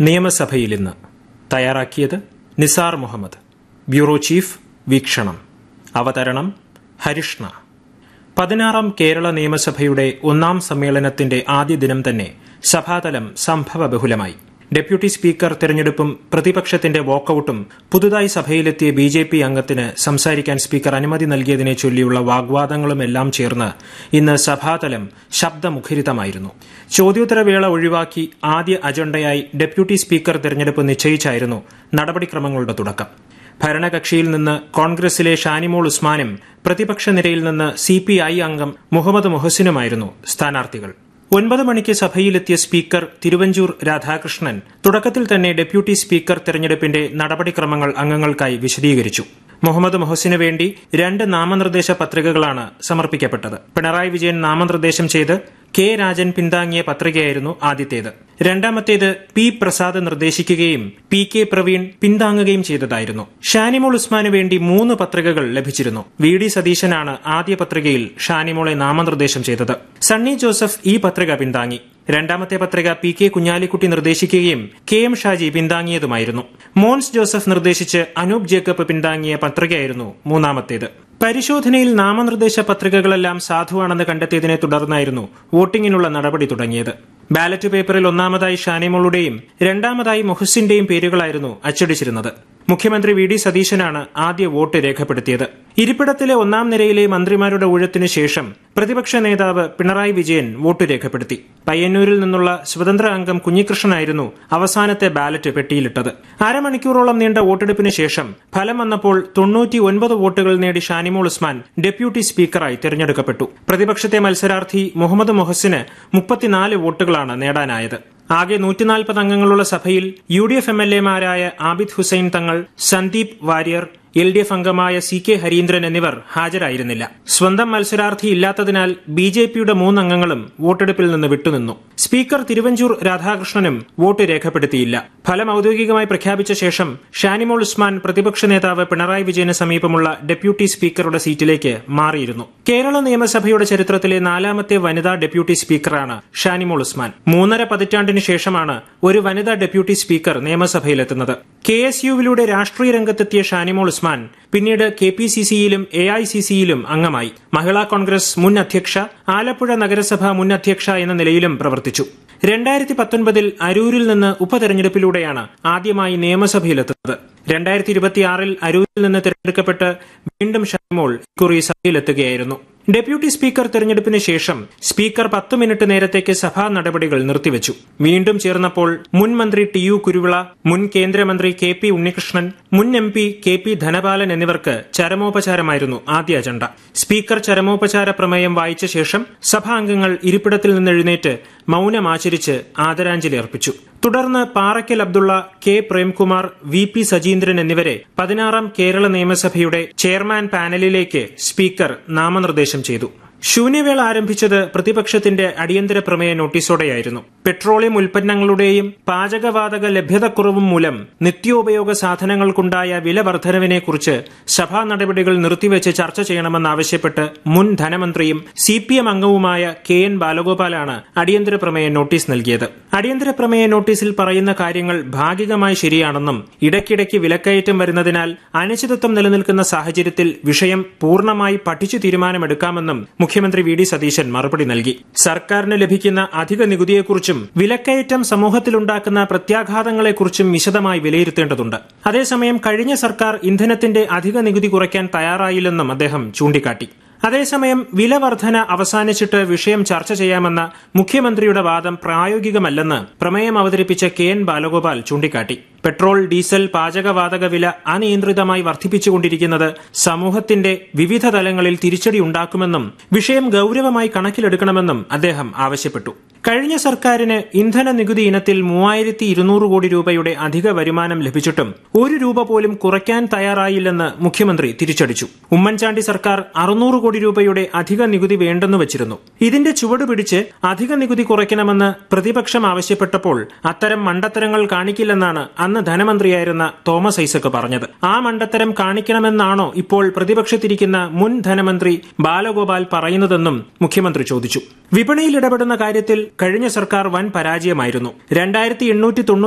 നിയമസഭയിൽ ഇന്ന് തയ്യാറാക്കിയത് നിസാർ മുഹമ്മദ്. ബ്യൂറോ ചീഫ് വീക്ഷണം. അവതരണം ഹരിഷ്ണ. 16ാം കേരള നിയമസഭയുടെ 1ാം സമ്മേളനത്തിന്റെ ആദ്യ ദിനം തന്നെ സഭാതലം സംഭവബഹുലമായി. ഡെപ്യൂട്ടി സ്പീക്കർ തെരഞ്ഞെടുപ്പും പ്രതിപക്ഷത്തിന്റെ വാക്കൌട്ടും പുതുതായി സഭയിലെത്തിയ ബിജെപി അംഗത്തിന് സംസാരിക്കാൻ സ്പീക്കർ അനുമതി നൽകിയതിനെ ചൊല്ലിയുള്ള വാഗ്വാദങ്ങളുമെല്ലാം ചേർന്ന് ഇന്ന് സഭാതലം ശബ്ദമുഖരിതമായിരുന്നു. ചോദ്യോത്തരവേള ഒഴിവാക്കി ആദ്യ അജണ്ടയായി ഡെപ്യൂട്ടി സ്പീക്കർ തെരഞ്ഞെടുപ്പ് നിശ്ചയിച്ചായിരുന്നു നടപടിക്രമങ്ങളുടെ തുടക്കം. ഭരണകക്ഷിയിൽ നിന്ന് കോൺഗ്രസിലെ ഷാനിമോൾ ഉസ്മാനും പ്രതിപക്ഷ നിരയിൽ നിന്ന് സിപിഐ അംഗം മുഹമ്മദ് മുഹസിനുമായിരുന്നു സ്ഥാനാർത്ഥികൾ. 9 മണിക്ക് സഭയിലെത്തിയ സ്പീക്കർ തിരുവഞ്ചൂർ രാധാകൃഷ്ണൻ തുടക്കത്തിൽ തന്നെ ഡെപ്യൂട്ടി സ്പീക്കർ തെരഞ്ഞെടുപ്പിന്റെ നടപടിക്രമങ്ങൾ അംഗങ്ങൾക്കായി വിശദീകരിച്ചു. മുഹമ്മദ് മുഹസിനു വേണ്ടി 2 നാമനിർദ്ദേശ പത്രികകളാണ് സമർപ്പിക്കപ്പെട്ടത്. പിണറായി വിജയൻ നാമനിർദ്ദേശം ചെയ്ത് കെ രാജൻ പിന്താങ്ങിയ പത്രികയായിരുന്നു ആദ്യത്തേത്. രണ്ടാമത്തേത് പി പ്രസാദ് നിർദ്ദേശിക്കുകയും പി കെ പ്രവീൺ പിന്താങ്ങുകയും ചെയ്തതായിരുന്നു. ഷാനിമോൾ ഉസ്മാന് വേണ്ടി 3 പത്രികകൾ ലഭിച്ചിരുന്നു. വി ഡി സതീശനാണ് ആദ്യ പത്രികയിൽ ഷാനിമോളെ നാമനിർദ്ദേശം ചെയ്തത്. സണ്ണി ജോസഫ് ഈ പത്രിക പിന്താങ്ങി. രണ്ടാമത്തെ പത്രിക പി കെ കുഞ്ഞാലിക്കുട്ടി നിർദ്ദേശിക്കുകയും K M Shaji പിന്താങ്ങിയതുമായിരുന്നു. Mons Joseph നിർദ്ദേശിച്ച് Anoop Jacob പിന്താങ്ങിയ പത്രികയായിരുന്നു മൂന്നാമത്തേത്. പരിശോധനയിൽ നാമനിർദ്ദേശ പത്രികകളെല്ലാം സാധുവാണെന്ന് കണ്ടെത്തിയതിനെ തുടർന്നായിരുന്നു വോട്ടിംഗിനുള്ള നടപടി തുടങ്ങിയത്. ബാലറ്റ് പേപ്പറിൽ ഒന്നാമതായി ഷാനിമോളുടെയും രണ്ടാമതായി മുഹസിന്റെയും പേരുകളായിരുന്നു അച്ചടിച്ചിരുന്നത്. മുഖ്യമന്ത്രി വി ഡി സതീശനാണ് ആദ്യ വോട്ട് രേഖപ്പെടുത്തിയത്. ഇരിപ്പിടത്തിലെ 1ാം നിരയിലെ മന്ത്രിമാരുടെ ഊഴത്തിനു ശേഷം പ്രതിപക്ഷ നേതാവ് പിണറായി വിജയൻ വോട്ട് രേഖപ്പെടുത്തി. പയ്യന്നൂരിൽ നിന്നുള്ള സ്വതന്ത്ര അംഗം കുഞ്ഞികൃഷ്ണനായിരുന്നു അവസാനത്തെ ബാലറ്റ് പെട്ടിയിലിട്ടത്. അരമണിക്കൂറോളം നീണ്ട വോട്ടെടുപ്പിന് ശേഷം ഫലം വന്നപ്പോൾ 99 വോട്ടുകൾ നേടി ഷാനിമോൾ ഉസ്മാൻ ഡെപ്യൂട്ടി സ്പീക്കറായി തെരഞ്ഞെടുക്കപ്പെട്ടു. പ്രതിപക്ഷത്തെ മത്സരാർത്ഥി മുഹമ്മദ് മുഹസിന് 34 വോട്ടുകളാണ് നേടാനായത്. ആകെ 140 അംഗങ്ങളുള്ള സഭയിൽ UDF MLAമാരായ ആബിദ് ഹുസൈൻ തങ്ങൾ, സന്ദീപ് വാര്യർ, LDF അംഗമായ CK ഹരീന്ദ്രൻ എന്നിവർ ഹാജരായിരുന്നില്ല. സ്വന്തം മത്സരാർത്ഥി ഇല്ലാത്തതിനാൽ BJPയുടെ 3 അംഗങ്ങളും വോട്ടെടുപ്പിൽ നിന്ന് വിട്ടുനിന്നു. Speaker Thiruvanchoor രാധാകൃഷ്ണനും vote രേഖപ്പെടുത്തിയില്ല. ഫലം ഔദ്യോഗികമായി പ്രഖ്യാപിച്ച ശേഷം ഷാനിമോൾ ഉസ്മാൻ പ്രതിപക്ഷ നേതാവ് പിണറായി വിജയന് സമീപമുള്ള ഡെപ്യൂട്ടി സ്പീക്കറുടെ സീറ്റിലേക്ക് മാറിയിരുന്നു. കേരള നിയമസഭയുടെ ചരിത്രത്തിലെ 4ാമത്തെ വനിതാ ഡെപ്യൂട്ടി സ്പീക്കറാണ് ഷാനിമോൾ ഉസ്മാൻ. 3.5 പതിറ്റാണ്ടിന് ശേഷമാണ് ഒരു വനിതാ ഡെപ്യൂട്ടി സ്പീക്കർ നിയമസഭയിലെത്തുന്നത്. KSUവിലൂടെ രാഷ്ട്രീയ രംഗത്തെത്തിയ ഷാനിമോൾ ഉസ്മാൻ പിന്നീട് KPCCയിലും AICCയിലും അംഗമായി. മഹിളാ കോൺഗ്രസ് മുൻ അധ്യക്ഷ, ആലപ്പുഴ നഗരസഭ മുൻ അധ്യക്ഷ എന്ന നിലയിലും പ്രവർത്തിച്ചു. 2019 അരൂരിൽ നിന്ന് ഉപതെരഞ്ഞെടുപ്പിലൂടെയാണ് ആദ്യമായി നിയമസഭയിലെത്തുന്നത്. 2026 അരൂരിൽ നിന്ന് തെരഞ്ഞെടുക്കപ്പെട്ട് വീണ്ടും ഷാനിമോൾ ഇക്കുറി സഭയിലെത്തുകയായിരുന്നു. ഡെപ്യൂട്ടി സ്പീക്കർ തെരഞ്ഞെടുപ്പിന് ശേഷം സ്പീക്കർ 10 മിനിറ്റ് നേരത്തേക്ക് സഭാ നടപടികൾ നിർത്തിവച്ചു. വീണ്ടും ചേർന്നപ്പോൾ മുൻ മന്ത്രി TU കുരുവിള, മുൻ കേന്ദ്രമന്ത്രി KP ഉണ്ണികൃഷ്ണൻ, മുൻ MP KP ധനപാലൻ എന്നിവർക്ക് ചരമോപചാരമായിരുന്നു ആദ്യ അജണ്ട. സ്പീക്കർ ചരമോപചാര പ്രമേയം വായിച്ച ശേഷം സഭാംഗങ്ങൾ ഇരിപ്പിടത്തിൽ നിന്ന് എഴുന്നേറ്റ് മൌനമാചരിച്ച് ആദരാഞ്ജലി അർപ്പിച്ചു. തുടർന്ന് പാറയ്ക്കൽ അബ്ദുള്ള, K പ്രേംകുമാർ, VP സജീന്ദ്രൻ എന്നിവരെ 16ാം കേരള നിയമസഭയുടെ ചെയർമാൻ പാനലിലേക്ക് സ്പീക്കർ നാമനിർദ്ദേശം ചെയ്തു. ശൂന്യവേള ആരംഭിച്ചത് പ്രതിപക്ഷത്തിന്റെ അടിയന്തര പ്രമേയ നോട്ടീസോടെയായിരുന്നു. പെട്രോളിയം ഉൽപ്പന്നങ്ങളുടെയും പാചകവാതക ലഭ്യതക്കുറവും മൂലം നിത്യോപയോഗ സാധനങ്ങൾക്കുണ്ടായ വില വർധനവിനെക്കുറിച്ച് സഭാ നടപടികൾ നിർത്തിവെച്ച് ചർച്ച ചെയ്യണമെന്നാവശ്യപ്പെട്ട് മുൻ ധനമന്ത്രിയും CPM അംഗവുമായ KN ബാലഗോപാലാണ് അടിയന്തര പ്രമേയ നോട്ടീസ് നൽകിയത്. അടിയന്തര പ്രമേയ നോട്ടീസിൽ പറയുന്ന കാര്യങ്ങൾ ഭാഗികമായി ശരിയാണെന്നും ഇടയ്ക്കിടയ്ക്ക് വിലക്കയറ്റം വരുന്നതിനാൽ അനിശ്ചിതത്വം നിലനിൽക്കുന്ന സാഹചര്യത്തിൽ വിഷയം പൂർണ്ണമായി പഠിച്ചു തീരുമാനമെടുക്കാമെന്നും മുഖ്യമന്ത്രി വി ഡി സതീശൻ മറുപടി നൽകി. സർക്കാരിന് ലഭിക്കുന്ന അധിക നികുതിയെക്കുറിച്ചും വിലക്കയറ്റം സമൂഹത്തിലുണ്ടാക്കുന്ന പ്രത്യാഘാതങ്ങളെക്കുറിച്ചും വിശദമായി വിലയിരുത്തേണ്ടതുണ്ട്. അതേസമയം കഴിഞ്ഞ സർക്കാർ ഇന്ധനത്തിന്റെ അധിക നികുതി കുറയ്ക്കാൻ തയ്യാറായില്ലെന്നും അദ്ദേഹം ചൂണ്ടിക്കാട്ടി. അതേസമയം വില വർധന അവസാനിച്ചിട്ട് വിഷയം ചർച്ച ചെയ്യാമെന്ന മുഖ്യമന്ത്രിയുടെ വാദം പ്രായോഗികമല്ലെന്ന് പ്രമേയം അവതരിപ്പിച്ച KN ബാലഗോപാൽ ചൂണ്ടിക്കാട്ടി. പെട്രോൾ, ഡീസൽ, പാചകവാതക വില അനിയന്ത്രിതമായി വർദ്ധിപ്പിച്ചുകൊണ്ടിരിക്കുന്നത് സമൂഹത്തിന്റെ വിവിധ തലങ്ങളിൽ തിരിച്ചടി ഉണ്ടാക്കുമെന്നും വിഷയം ഗൌരവമായി കണക്കിലെടുക്കണമെന്നും അദ്ദേഹം ആവശ്യപ്പെട്ടു. കഴിഞ്ഞ സർക്കാരിന് ഇന്ധന നികുതി ഇനത്തിൽ 3200 കോടി രൂപയുടെ അധിക വരുമാനം ലഭിച്ചിട്ടും 1 രൂപ പോലും കുറയ്ക്കാൻ തയ്യാറായില്ലെന്ന് മുഖ്യമന്ത്രി തിരിച്ചടിച്ചു. ഉമ്മൻചാണ്ടി സർക്കാർ 600 കോടി രൂപയുടെ അധിക നികുതി വേണ്ടെന്ന് വച്ചിരുന്നു. ഇതിന്റെ ചുവട് പിടിച്ച് അധിക നികുതി കുറയ്ക്കണമെന്ന് പ്രതിപക്ഷം ആവശ്യപ്പെട്ടപ്പോൾ അത്തരം മണ്ടത്തരങ്ങൾ കാണിക്കില്ലെന്നാണ് അന്ന് ധനമന്ത്രിയായിരുന്ന തോമസ് ഐസക് പറഞ്ഞത്. ആ മണ്ടത്തരം കാണിക്കണമെന്നാണോ ഇപ്പോൾ പ്രതിപക്ഷത്തിരിക്കുന്ന മുൻ ധനമന്ത്രി ബാലഗോപാൽ പറയുന്നതെന്നും മുഖ്യമന്ത്രി ചോദിച്ചു. വിപണിയിൽ ഇടപെടുന്ന കാര്യത്തിൽ കഴിഞ്ഞ സർക്കാർ വൻ പരാജയമായിരുന്നു. 2890